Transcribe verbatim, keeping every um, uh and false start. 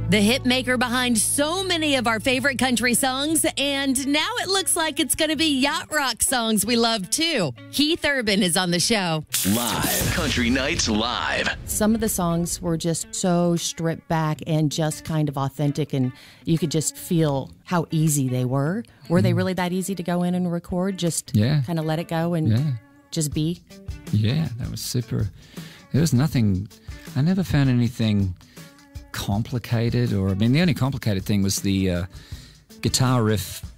The hit maker behind so many of our favorite country songs, and now it looks like it's going to be yacht rock songs we love too. Keith Urban is on the show. Live. Country Nights Live. Some of the songs were just so stripped back and just kind of authentic, and you could just feel how easy they were. Were they really that easy to go in and record? Just Yeah. kind of let it go and Yeah. just be? Yeah, that was super. There was nothing, I never found anything complicated, or I mean the only complicated thing was the uh, guitar riff